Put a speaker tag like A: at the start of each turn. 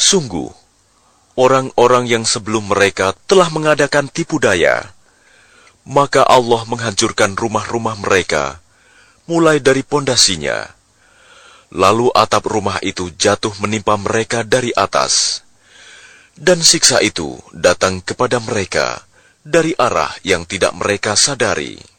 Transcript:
A: Sungguh, orang-orang yang sebelum mereka telah mengadakan tipu daya, maka Allah menghancurkan rumah-rumah mereka, mulai dari pondasinya. Lalu atap rumah itu jatuh menimpa mereka dari atas, dan siksa itu datang kepada mereka dari arah yang tidak mereka sadari.